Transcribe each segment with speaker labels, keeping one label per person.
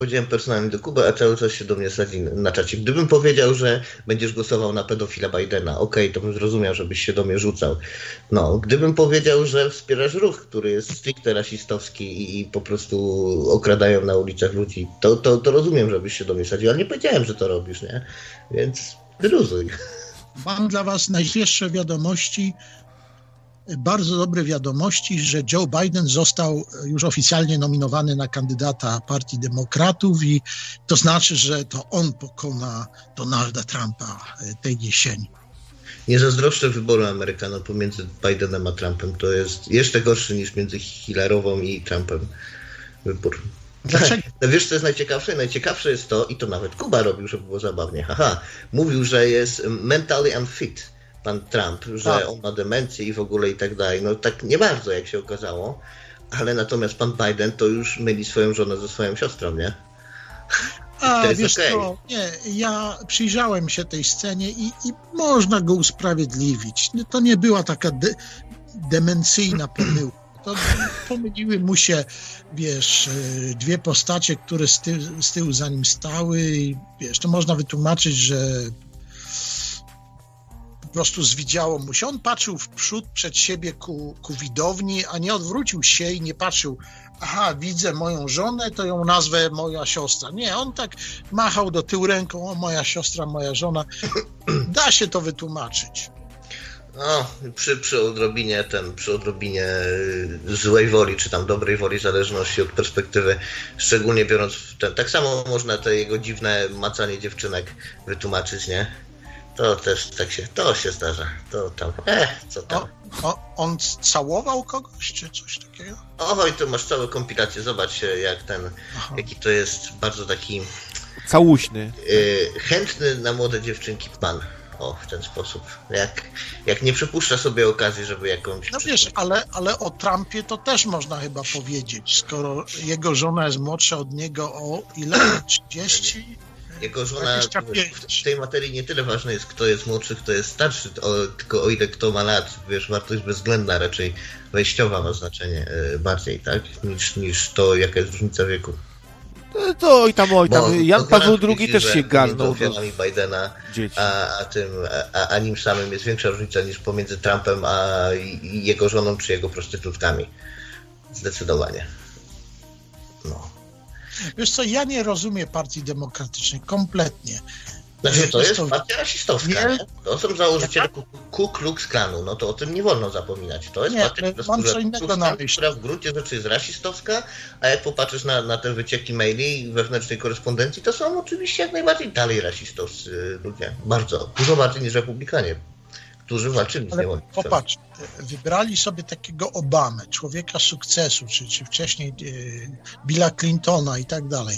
Speaker 1: Powiedziałem personalnie do Kuby, a cały czas się do mnie sadzi na czacie. Gdybym powiedział, że będziesz głosował na pedofila Bidena, okej, to bym zrozumiał, żebyś się do mnie rzucał. No, gdybym powiedział, że wspierasz ruch, który jest stricte rasistowski i po prostu okradają na ulicach ludzi, to rozumiem, żebyś się do mnie sadził, ale nie powiedziałem, że to robisz, nie? Więc wyluzuj.
Speaker 2: Mam dla was najświeższe wiadomości, bardzo dobre wiadomości, że Joe Biden został już oficjalnie nominowany na kandydata Partii Demokratów i to znaczy, że to on pokona Donalda Trumpa tej jesieni.
Speaker 1: Nie zazdroszczę wyboru Amerykanom pomiędzy Bidenem a Trumpem. To jest jeszcze gorszy niż między Hillarową i Trumpem wybór.
Speaker 2: Dlaczego?
Speaker 1: No wiesz, co jest najciekawsze? Najciekawsze jest to, i to nawet Kuba robił, żeby było zabawnie. Mówił, że jest mentally unfit pan Trump, że on ma demencję i w ogóle i tak dalej. No tak nie bardzo, jak się okazało. Ale natomiast pan Biden to już myli swoją żonę ze swoją siostrą, nie?
Speaker 2: A wiesz co, nie, ja przyjrzałem się tej scenie i można go usprawiedliwić. To nie była taka demencyjna pomyłka. To pomyliły mu się, wiesz, dwie postacie, które z tyłu za nim stały i wiesz, to można wytłumaczyć, że po prostu zwidziało mu się. On patrzył w przód przed siebie ku widowni, a nie odwrócił się i nie patrzył, widzę moją żonę, to ją nazwę moja siostra. Nie, on tak machał do tyłu ręką, o moja siostra, moja żona. Da się to wytłumaczyć.
Speaker 1: No, przy odrobinie złej woli, czy tam dobrej woli, w zależności od perspektywy, szczególnie biorąc tak samo można te jego dziwne macanie dziewczynek wytłumaczyć, nie? To też to się zdarza. To tam, co tam.
Speaker 2: On całował kogoś, czy coś takiego?
Speaker 1: Oj, to masz całe kompilacje, zobacz jaki to jest bardzo taki...
Speaker 3: Całuśny.
Speaker 1: Chętny na młode dziewczynki pan. W ten sposób. Jak nie przypuszcza sobie okazji, żeby jakąś...
Speaker 2: No wiesz, ale o Trumpie to też można chyba powiedzieć, skoro jego żona jest młodsza od niego o ile? 30?
Speaker 1: Jego żona, w tej materii nie tyle ważne jest, kto jest młodszy, kto jest starszy, tylko o ile kto ma lat. Wiesz, wartość bezwzględna, raczej wejściowa ma znaczenie bardziej, tak? Niż to, jaka jest różnica wieku.
Speaker 3: To oj tam. Jan Paweł II też się garnął.
Speaker 1: Między ofiarami Bidena a nim samym jest większa różnica niż pomiędzy Trumpem a jego żoną czy jego prostytutkami. Zdecydowanie. No.
Speaker 2: Wiesz co, ja nie rozumiem Partii Demokratycznej kompletnie.
Speaker 1: Znaczy, to jest partia rasistowska, nie? To są założyciele Ku Klux Klanu, no to o tym nie wolno zapominać. To jest partia, która w gruncie rzeczy jest rasistowska, a jak popatrzysz na te wycieki maili i wewnętrznej korespondencji, to są oczywiście jak najbardziej dalej rasistowscy ludzie. Bardzo. Dużo bardziej niż republikanie, którzy walczyli z niewolnictwem.
Speaker 2: Popatrz, wybrali sobie takiego Obamę, człowieka sukcesu, czy wcześniej Billa Clintona i tak dalej.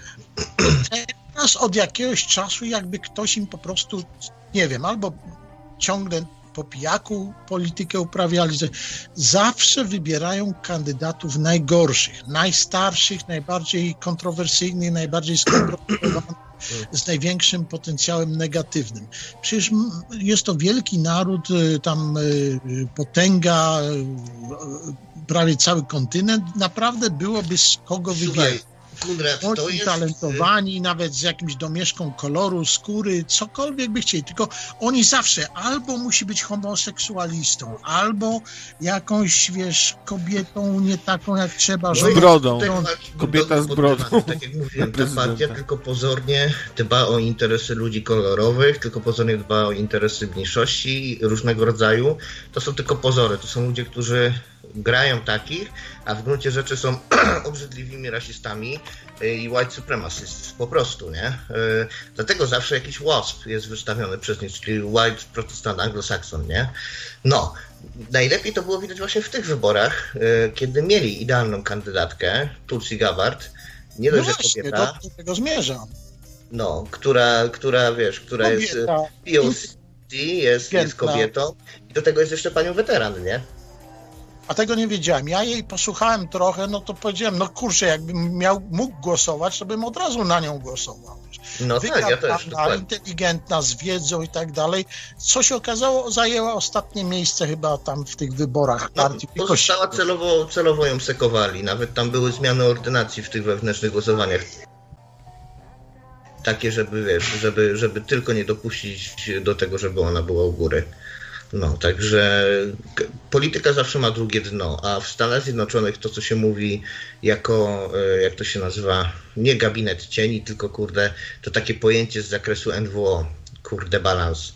Speaker 2: Teraz od jakiegoś czasu jakby ktoś im po prostu, nie wiem, albo ciągle po pijaku politykę uprawiali, zawsze wybierają kandydatów najgorszych, najstarszych, najbardziej kontrowersyjnych, najbardziej skompromitowanych, z największym potencjałem negatywnym. Przecież jest to wielki naród, tam potęga, prawie cały kontynent, naprawdę byłoby z kogo wybierać. Młodzi, talentowani, nawet z jakimś domieszką koloru, skóry, cokolwiek by chcieli, tylko oni zawsze albo musi być homoseksualistą, albo jakąś, wiesz, kobietą nie taką jak trzeba.
Speaker 3: Z brodą. Kobieta z brodą.
Speaker 1: Tak jak mówiłem, ta partia tylko pozornie dba o interesy ludzi kolorowych, tylko pozornie dba o interesy mniejszości różnego rodzaju. To są tylko pozory, to są ludzie, którzy grają takich, a w gruncie rzeczy są obrzydliwymi rasistami i white supremacists, po prostu, nie? Dlatego zawsze jakiś WASP jest wystawiony przez nich, czyli White Protestant Anglo-Saxon, nie? No, najlepiej to było widać właśnie w tych wyborach, kiedy mieli idealną kandydatkę, Tulsi Gabbard, nie dość, że kobieta.
Speaker 2: Do tego zmierzam.
Speaker 1: No, która wiesz, która jest POC, jest kobietą i do tego jest jeszcze panią weteran, nie?
Speaker 2: A tego nie wiedziałem. Ja jej posłuchałem trochę, no to powiedziałem, no kurczę, jakbym mógł głosować, to bym od razu na nią głosował.
Speaker 1: No tak, ja też.
Speaker 2: Inteligentna, z wiedzą i tak dalej. Co się okazało, zajęła ostatnie miejsce chyba tam w tych wyborach partii.
Speaker 1: Pozostała celowo ją sekowali. Nawet tam były zmiany ordynacji w tych wewnętrznych głosowaniach. takie, żeby wiesz, żeby tylko nie dopuścić do tego, żeby ona była u góry. No, także polityka zawsze ma drugie dno, a w Stanach Zjednoczonych to, co się mówi jako, jak to się nazywa, nie gabinet cieni, tylko kurde, to takie pojęcie z zakresu NWO, kurde, balans.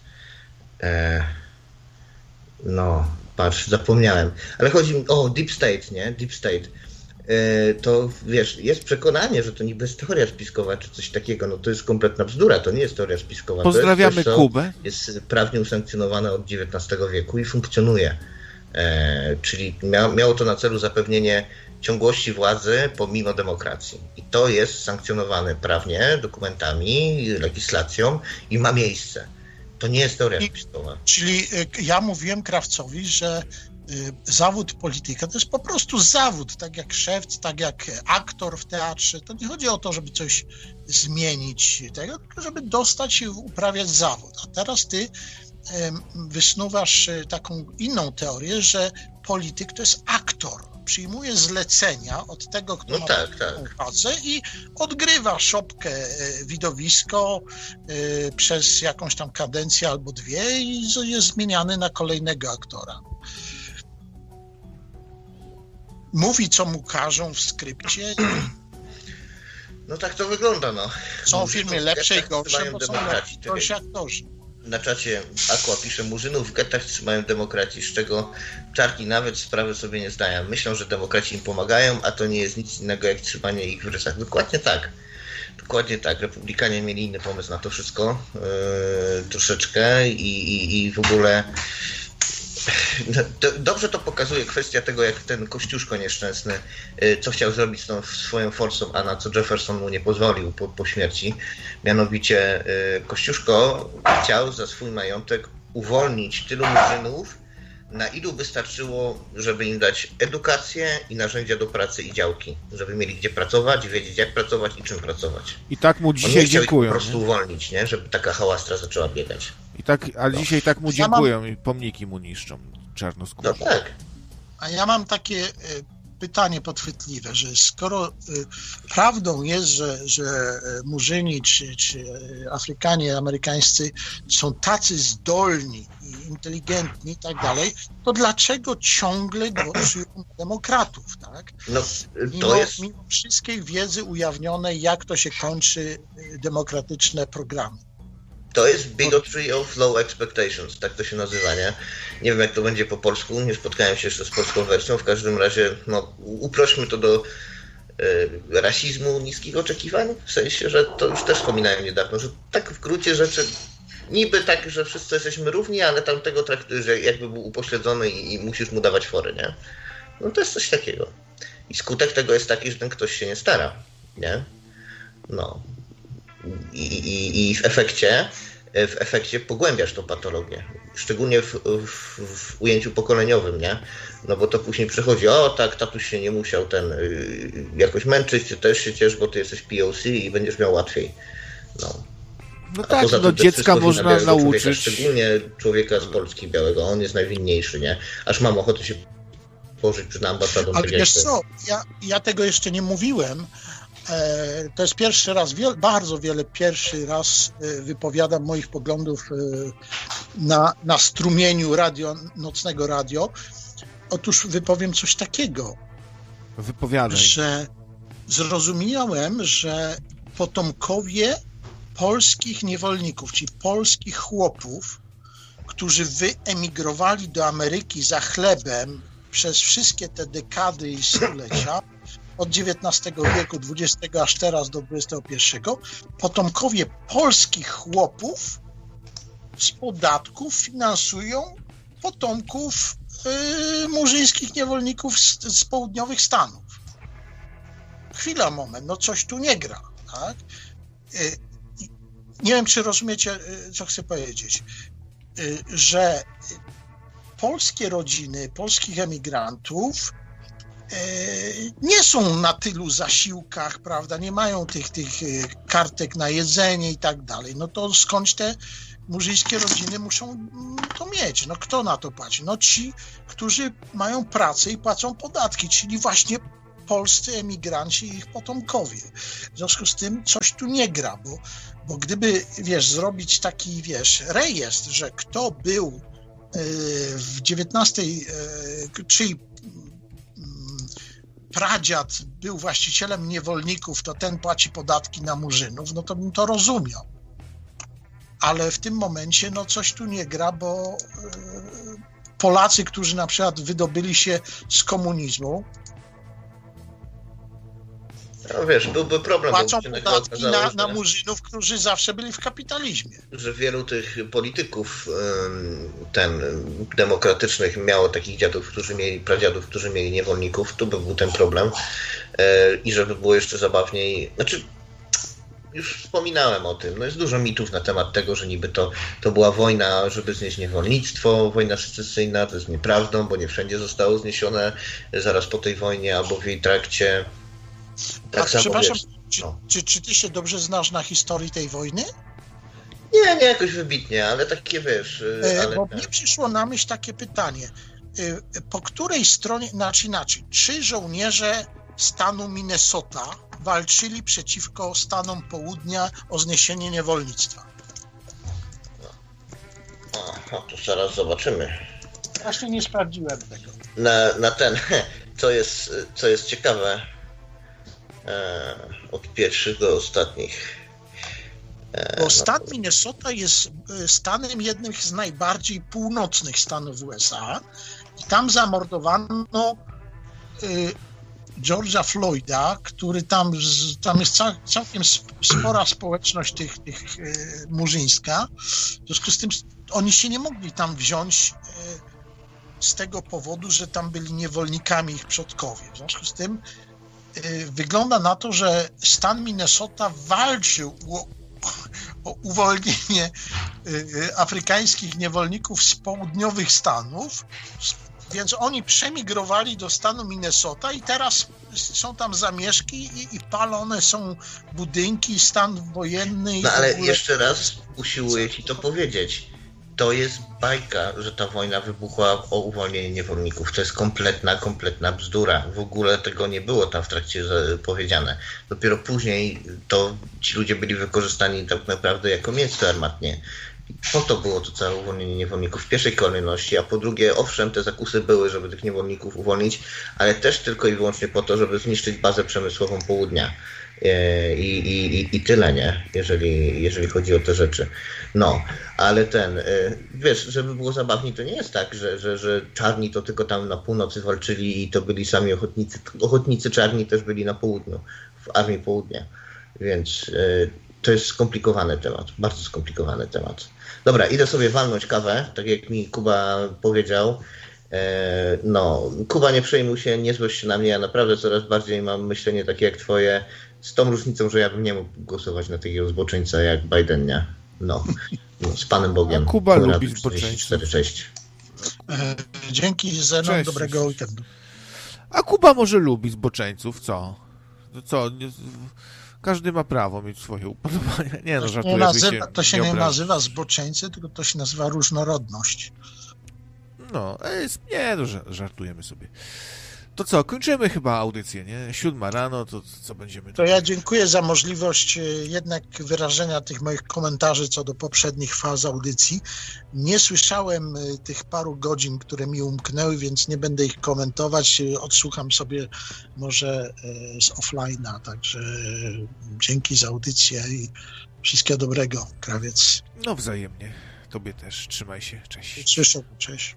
Speaker 1: No, patrz, zapomniałem. Ale chodzi mi o Deep State, nie? Deep State. To wiesz, jest przekonanie, że to niby jest teoria spiskowa czy coś takiego, no to jest kompletna bzdura, to nie jest teoria spiskowa.
Speaker 3: Pozdrawiamy
Speaker 1: to jest coś,
Speaker 3: Kubę.
Speaker 1: Jest prawnie usankcjonowane od XIX wieku i funkcjonuje. Czyli miało to na celu zapewnienie ciągłości władzy pomimo demokracji. I to jest sankcjonowane prawnie, dokumentami, legislacją i ma miejsce. To nie jest teoria spiskowa.
Speaker 2: Czyli ja mówiłem Krawcowi, że zawód polityka to jest po prostu zawód, tak jak szewc, tak jak aktor w teatrze. To nie chodzi o to, żeby coś zmienić, tylko żeby dostać się uprawiać zawód. A teraz ty wysnuwasz taką inną teorię, że polityk to jest aktor. Przyjmuje zlecenia od tego, kto ma taką pracę i odgrywa szopkę, widowisko przez jakąś tam kadencję albo dwie i jest zmieniany na kolejnego aktora. Mówi, co mu każą w skrypcie.
Speaker 1: No tak to wygląda, no.
Speaker 2: Są firmy lepsze i gorsze, bo są gorsi aktorzy.
Speaker 1: Na czacie Aqua pisze, Murzynów w gettach trzymają demokraci, z czego czarki nawet sprawy sobie nie zdają. Myślą, że demokraci im pomagają, a to nie jest nic innego jak trzymanie ich w rysach. Dokładnie tak. Dokładnie tak. Republikanie mieli inny pomysł na to wszystko troszeczkę i w ogóle dobrze to pokazuje kwestia tego, jak ten Kościuszko nieszczęsny, co chciał zrobić z tą swoją forsą, a na co Jefferson mu nie pozwolił po śmierci. Mianowicie Kościuszko chciał za swój majątek uwolnić tylu murzynów, na ilu wystarczyło, żeby im dać edukację i narzędzia do pracy i działki, żeby mieli gdzie pracować, wiedzieć jak pracować i czym pracować.
Speaker 3: I tak mu dzisiaj dziękują.
Speaker 1: Po prostu uwolnić, nie? Żeby taka hałastra zaczęła biegać.
Speaker 3: I tak, a dzisiaj tak mu dziękują i pomniki mu niszczą czarnoskórze.
Speaker 1: No tak.
Speaker 2: A ja mam takie pytanie podchwytliwe, że skoro prawdą jest, że Murzyni czy Afrykanie amerykańscy są tacy zdolni i inteligentni i tak dalej, to dlaczego ciągle głosują na demokratów, tak?
Speaker 1: No, to
Speaker 2: mimo wszystkiej wiedzy ujawnionej, jak to się kończy demokratyczne programy.
Speaker 1: To jest bigotry of low expectations, tak to się nazywa, nie? Nie wiem, jak to będzie po polsku, nie spotkałem się jeszcze z polską wersją, w każdym razie, no, uprośmy to do rasizmu niskich oczekiwań, w sensie, że to już też wspominałem niedawno, że tak w gruncie rzeczy, niby tak, że wszyscy jesteśmy równi, ale tamtego traktuje, że jakby był upośledzony i musisz mu dawać fory, nie? No to jest coś takiego. I skutek tego jest taki, że ten ktoś się nie stara, nie? No. I w efekcie pogłębiasz tą patologię. Szczególnie w ujęciu pokoleniowym, nie? No bo to później przychodzi, o tak, tatuś się nie musiał jakoś męczyć, ty też się ciesz, bo ty jesteś POC i będziesz miał łatwiej.
Speaker 3: No tak, no dziecka można nauczyć.
Speaker 1: Człowieka, szczególnie człowieka z Polski białego, on jest najwinniejszy, nie? Aż mam ochotę się położyć przed ambasadą.
Speaker 2: Ale wiesz co, ja tego jeszcze nie mówiłem. To jest pierwszy raz, pierwszy raz wypowiadam moich poglądów na strumieniu nocnego radio. Otóż wypowiem coś takiego.
Speaker 3: Wypowiadaj.
Speaker 2: Że zrozumiałem, że potomkowie polskich niewolników, czyli polskich chłopów, którzy wyemigrowali do Ameryki za chlebem przez wszystkie te dekady i stulecia, od XIX wieku, XX aż teraz do XXI, potomkowie polskich chłopów z podatków finansują potomków murzyńskich niewolników z południowych Stanów. Chwila, moment, no coś tu nie gra, tak? Nie wiem, czy rozumiecie, co chcę powiedzieć, że polskie rodziny, polskich emigrantów nie są na tylu zasiłkach, prawda, nie mają tych kartek na jedzenie i tak dalej, no to skądś te murzyńskie rodziny muszą to mieć, no kto na to płaci? No ci, którzy mają pracę i płacą podatki, czyli właśnie polscy emigranci i ich potomkowie. W związku z tym coś tu nie gra, bo gdyby, zrobić taki, rejestr, że kto był w XIX, czyj pradziad był właścicielem niewolników, to ten płaci podatki na murzynów, no to bym to rozumiał. Ale w tym momencie coś tu nie gra, bo Polacy, którzy na przykład wydobyli się z komunizmu,
Speaker 1: byłby problem.
Speaker 2: Płacą podatki na murzynów, którzy zawsze byli w kapitalizmie.
Speaker 1: Że wielu tych polityków demokratycznych miało takich pradziadów, którzy mieli niewolników, tu by był ten problem. I żeby było jeszcze zabawniej, już wspominałem o tym, jest dużo mitów na temat tego, że niby to była wojna, żeby znieść niewolnictwo, wojna secesyjna, to jest nieprawdą, bo nie wszędzie zostało zniesione zaraz po tej wojnie albo w jej trakcie. Tak samo,
Speaker 2: przepraszam, czy ty się dobrze znasz na historii tej wojny?
Speaker 1: Nie jakoś wybitnie, ale takie
Speaker 2: Bo mnie przyszło na myśl takie pytanie. Po której stronie, inaczej, czy żołnierze stanu Minnesota walczyli przeciwko stanom południa o zniesienie niewolnictwa?
Speaker 1: To zaraz zobaczymy.
Speaker 2: Właśnie nie sprawdziłem tego.
Speaker 1: Na ten, co jest ciekawe, od pierwszych do ostatnich.
Speaker 2: Bo stan Minnesota jest stanem jednym z najbardziej północnych stanów USA i tam zamordowano George'a Floyda, który tam jest całkiem spora społeczność tych murzyńska. W związku z tym oni się nie mogli tam wziąć z tego powodu, że tam byli niewolnikami ich przodkowie. W związku z tym wygląda na to, że stan Minnesota walczył o uwolnienie afrykańskich niewolników z południowych stanów, więc oni przemigrowali do stanu Minnesota i teraz są tam zamieszki i palone są budynki, stan wojenny.
Speaker 1: Ale jeszcze raz usiłuję ci to powiedzieć. To jest bajka, że ta wojna wybuchła o uwolnienie niewolników. To jest kompletna bzdura. W ogóle tego nie było tam w trakcie powiedziane. Dopiero później to ci ludzie byli wykorzystani tak naprawdę jako mięso armatnie. Po to było to całe uwolnienie niewolników w pierwszej kolejności, a po drugie, owszem, te zakusy były, żeby tych niewolników uwolnić, ale też tylko i wyłącznie po to, żeby zniszczyć bazę przemysłową południa. I tyle, nie? Jeżeli chodzi o te rzeczy. Ale żeby było zabawniej, to nie jest tak, że czarni to tylko tam na północy walczyli i to byli sami ochotnicy. Ochotnicy czarni też byli na południu, w Armii Południa. Więc to jest skomplikowany temat, bardzo skomplikowany temat. Dobra, idę sobie walnąć kawę, tak jak mi Kuba powiedział. Kuba, nie przejmuj się, nie złość się na mnie, ja naprawdę coraz bardziej mam myślenie takie jak twoje, z tą różnicą, że ja bym nie mógł głosować na takiego zboczeńca jak Biden, nie? Z Panem Bogiem.
Speaker 3: A Kuba lubi zboczeńców.
Speaker 1: Cześć.
Speaker 2: Dzięki, Zenon, dobrego weekendu.
Speaker 3: A Kuba może lubi zboczeńców, co? Każdy ma prawo mieć swoje upodobania. Nie, żartuję.
Speaker 2: To się nie nazywa zboczeńcy, tylko to się nazywa różnorodność.
Speaker 3: Żartujemy sobie. To co, kończymy chyba audycję, nie? 7 rano, to co będziemy...
Speaker 2: To ja dziękuję za możliwość jednak wyrażenia tych moich komentarzy co do poprzednich faz audycji. Nie słyszałem tych paru godzin, które mi umknęły, więc nie będę ich komentować. Odsłucham sobie może z offline'a, także dzięki za audycję i wszystkiego dobrego, Krawiec.
Speaker 3: Wzajemnie. Tobie też. Trzymaj się. Cześć.
Speaker 2: Cześć.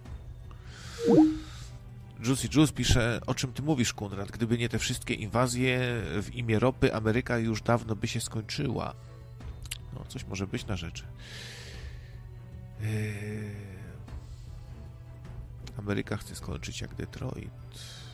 Speaker 3: Juicy Juice pisze, o czym ty mówisz, Konrad? Gdyby nie te wszystkie inwazje w imię ropy, Ameryka już dawno by się skończyła. Coś może być na rzeczy. Ameryka chce skończyć jak Detroit.